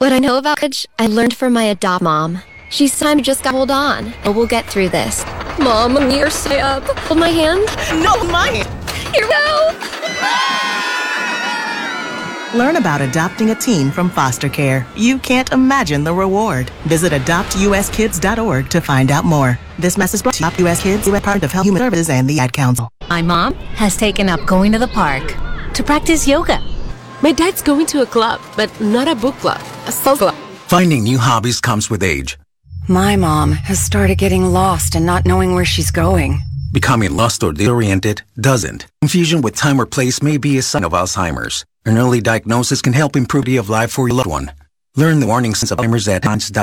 What I know about college, I learned from my adopt mom. She's time to just hold on, but we'll get through this. Mom, I'm here, stay up. Hold my hand. No, mine. Here we go. Learn about adopting a teen from foster care. You can't imagine the reward. Visit adoptuskids.org to find out more. This message brought to you by US Kids, U.S. Department of Health and Human Services, and the Ad Council. My mom has taken up going to the park to practice yoga. My dad's going to a club, but not a book club, a soul club. Finding new hobbies comes with age. My mom has started getting lost and not knowing where she's going. Becoming lost or disoriented doesn't. Confusion with time or place may be a sign of Alzheimer's. An early diagnosis can help improve the quality of life for your loved one. Learn the warning signs of Alzheimer's at